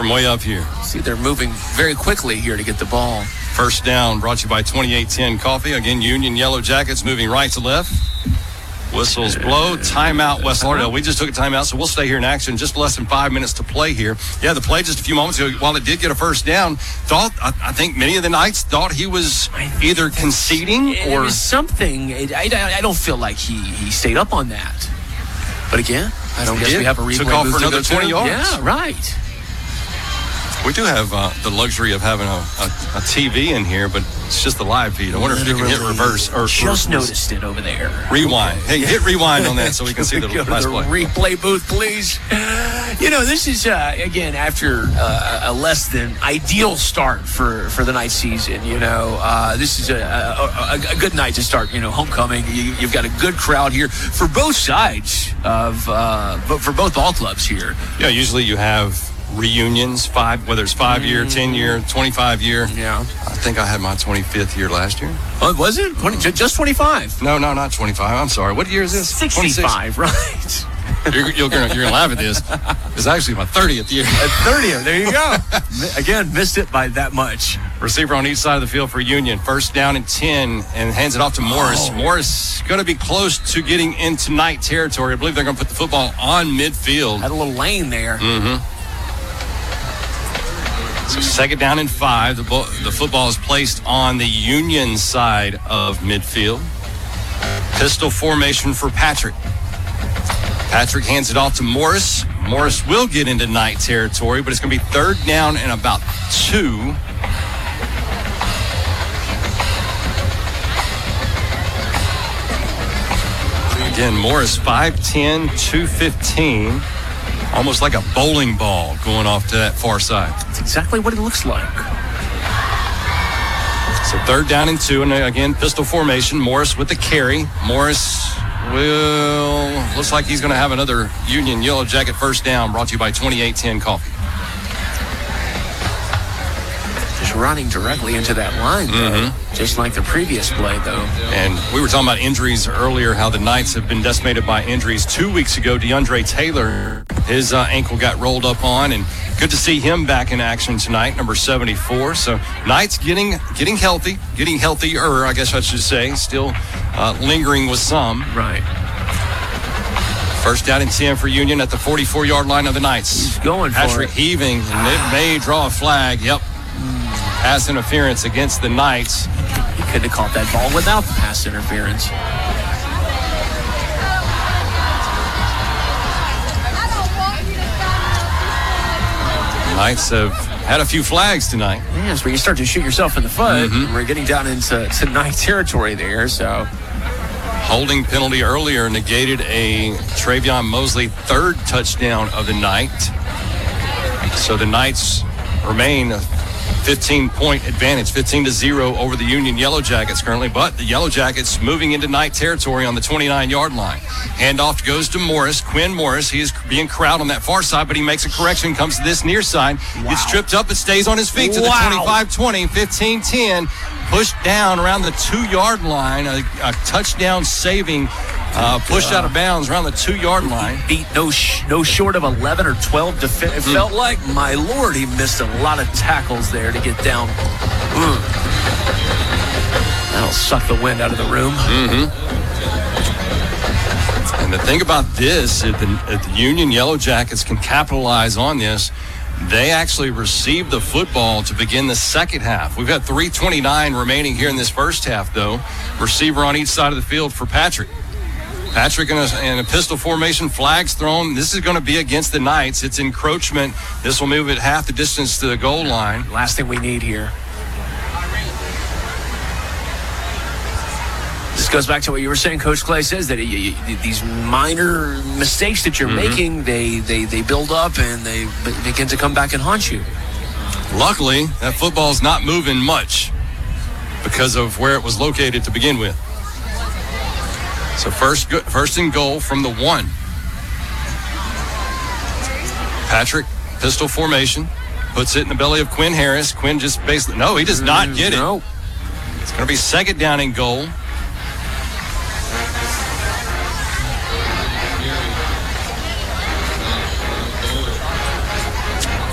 from way up here. See, they're moving very quickly here to get the ball. First down brought to you by 2810 Coffee. Again, Union Yellow Jackets moving right to left. Whistles blow. Timeout, West Lauderdale. We just took a timeout, so we'll stay here in action. Just less than 5 minutes to play here. Yeah, the play just a few moments ago, while it did get a first down, I think many of the Knights thought he was either conceding or... It was something. I don't feel like he stayed up on that. But again, I don't guess we have a replay. Took off for another 20 yards. Yeah, right. We do have the luxury of having a TV in here, but it's just the live feed. I wonder if you can hit reverse. Or just noticed it over there. Rewind. Hey, hit rewind on that so we can see the last play. Replay booth, please. This is, again, after a less than ideal start for the night season. This is a good night to start, homecoming. You've got a good crowd here for both sides for both ball clubs here. Yeah, usually you have reunions, whether it's 5-year, 10-year, 25-year. Yeah. I think I had my 25th year last year. Oh, was it? Just 25? No, not 25. I'm sorry. What year is this? 65, 26? Right. You're gonna laugh at this. It's actually my 30th year. 30th, there you go. Again, missed it by that much. Receiver on each side of the field for Union. First down and 10, and hands it off to Morris. Morris going to be close to getting into Knight territory. I believe they're going to put the football on midfield. Had a little lane there. Mm-hmm. So second down and 5. The football is placed on the Union side of midfield. Pistol formation for Patrick. Patrick hands it off to Morris. Morris will get into Knight territory, but it's going to be third down and about 2. Again, Morris 5'10", 215. Almost like a bowling ball going off to that far side. That's exactly what it looks like. So third down and 2, and again, pistol formation. Morris with the carry. Morris looks like he's going to have another Union Yellow Jacket first down, brought to you by 2810 Coffee. Just running directly into that line, though. Just like the previous play, though. And we were talking about injuries earlier, how the Knights have been decimated by injuries. 2 weeks ago, DeAndre Taylor, his ankle got rolled up on, and good to see him back in action tonight, number 74. So Knights getting healthy, getting healthier, I guess I should say, still lingering with some. Right. First down and 10 for Union at the 44-yard line of the Knights. He's going for it. Patrick heaving, and it may draw a flag. Yep. Pass interference against the Knights. He couldn't have caught that ball without the pass interference. Knights have had a few flags tonight. Yeah, it's where you start to shoot yourself in the foot. We're getting down into Knight territory there, so. Holding penalty earlier negated a Travion Mosley third touchdown of the night. So the Knights remain a 15-point advantage, 15-0 over the Union Yellow Jackets currently, but the Yellow Jackets moving into Knight territory on the 29-yard line. Handoff goes to Morris. Quinn Morris, he is being crowded on that far side, but he makes a correction, comes to this near side, gets tripped up and stays on his feet to the 25-20, 15-10, pushed down around the 2-yard line, a touchdown saving pushed out of bounds around the 2-yard line. Beat no short of 11 or 12 defenders. It felt like, my Lord, he missed a lot of tackles there to get down. That'll suck the wind out of the room. And the thing about this, if the Union Yellow Jackets can capitalize on this, they actually received the football to begin the second half. We've got 3:29 remaining here in this first half, though. Receiver on each side of the field for Patrick. Patrick in a pistol formation, flags thrown. This is going to be against the Knights. It's encroachment. This will move it half the distance to the goal line. Last thing we need here. This goes back to what you were saying. Coach Clay says that these minor mistakes that you're making, they build up and they begin to come back and haunt you. Luckily, that football's not moving much because of where it was located to begin with. So first and goal from the 1. Patrick, pistol formation, puts it in the belly of Quinn Harris. Quinn just basically, he does not get it. No. It's going to be second down and goal